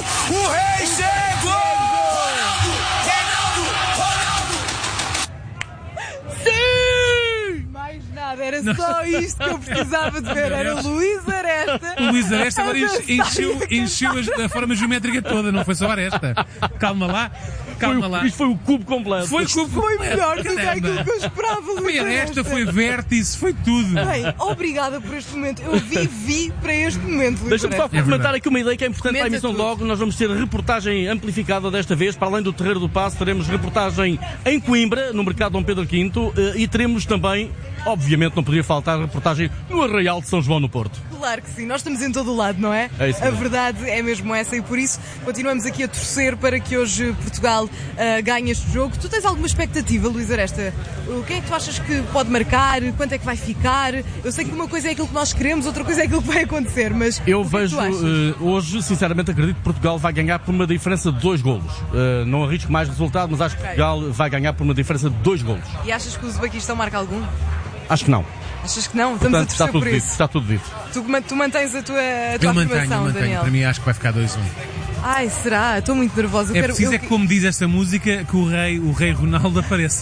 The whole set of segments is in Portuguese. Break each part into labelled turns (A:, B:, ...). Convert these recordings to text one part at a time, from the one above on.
A: O rei chegou!
B: Sim! Mais nada, era só isto que eu precisava de ver. Era o Luís Aresta.
C: O Luís Aresta agora encheu a forma geométrica toda, não foi só Aresta. Calma lá.
D: Isto foi o cubo completo.
C: Foi
B: Melhor do que aquilo que eu esperava, Luís
C: Foi Aresta, foi vértice, foi tudo.
B: Bem, obrigada por este momento. Eu vivi para este momento, Luís
D: Deixa-me só
B: Aresta.
D: comentar aqui uma ideia que é importante para a
B: Comenta
D: emissão
B: tudo.
D: logo. Nós vamos ter reportagem amplificada desta vez. Para além do Terreiro do Paço, teremos reportagem em Coimbra, no Mercado Dom Pedro V, e teremos também, obviamente não podia faltar, reportagem no Arraial de São João no Porto.
B: Claro que sim, nós estamos em todo o lado, não é?
D: É isso
B: A
D: mesmo.
B: verdade é mesmo essa e por isso continuamos aqui a torcer para que hoje Portugal ganhe este jogo. Tu tens alguma expectativa, Luís Aresta? O que é que tu achas que pode marcar? Quanto é que vai ficar? Eu sei que uma coisa é aquilo que nós queremos, outra coisa é aquilo que vai acontecer, mas
D: Eu
B: o que é que
D: vejo,
B: tu achas?
D: hoje, sinceramente, acredito que Portugal vai ganhar por uma diferença de 2 golos. Não arrisco mais resultado, mas acho que Portugal vai ganhar por uma diferença de 2 golos.
B: E achas que o Uzbequistão marca algum?
D: Acho que não.
B: Achas que não? Estamos
D: Portanto,
B: a torcer por isso.
D: Está tudo dito.
B: Tu mantens a tua
C: Eu
B: afirmação,
C: mantenho.
B: Daniel.
C: Para mim acho que vai ficar 2-1.
B: Ai, será? Estou muito nervosa. Eu
C: É
B: quero-
C: preciso,
B: eu-
C: é que, como diz esta música, que o rei Ronaldo apareça.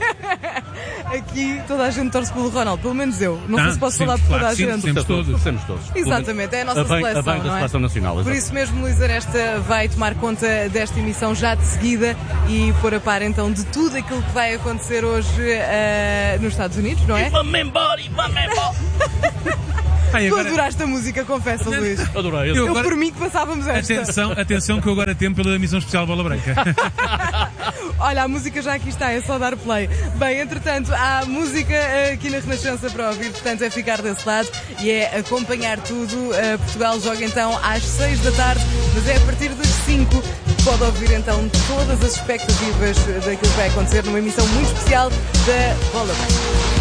B: Aqui toda a gente torce pelo Ronaldo, pelo menos eu. Não sei se posso
C: sempre,
B: falar por toda
C: claro,
B: a
C: sempre,
B: gente.
C: sempre. todos.
D: Torcemos todos.
B: Exatamente, é a nossa
D: a bem
B: seleção,
D: da
B: não é?
D: seleção nacional.
B: Por
D: exato.
B: isso mesmo, Luís Aresta vai tomar conta desta emissão já de seguida e pôr a par então de tudo aquilo que vai acontecer hoje nos Estados Unidos, não é?
D: Vamos embora.
C: Ai,
B: Tu
C: agora,
B: adoraste a música, confessa, Luís.
D: Adorei.
C: Eu-
B: Eu
C: agora-
B: por mim que passávamos esta.
C: atenção que eu agora temo pela emissão especial Bola Branca.
B: Olha, a música já aqui está, é só dar play. Bem, entretanto, há música aqui na Renascença para ouvir, portanto é ficar desse lado e é acompanhar tudo. Portugal joga então às 6 da tarde, mas é a partir das 5 que pode ouvir então todas as expectativas daquilo que vai acontecer numa emissão muito especial da Bola Branca.